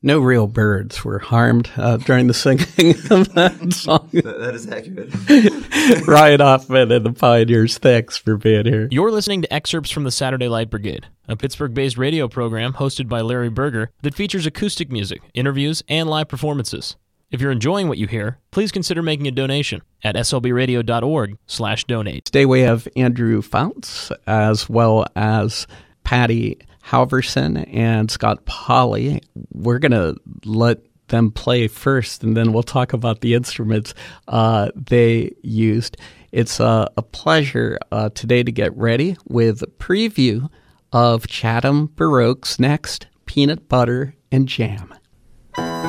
No real birds were harmed during the singing of that song. That is accurate. Ryan Hoffman and the Pioneers, thanks for being here. You're listening to excerpts from the Saturday Light Brigade, a Pittsburgh-based radio program hosted by Larry Berger that features acoustic music, interviews, and live performances. If you're enjoying what you hear, please consider making a donation at slbradio.org/donate. Today we have Andrew Founts, as well as Patty Halverson and Scott Polly. We're going to let them play first, and then we'll talk about the instruments they used. It's a pleasure today to get ready with a preview of Chatham Baroque's next Peanut Butter and Jam.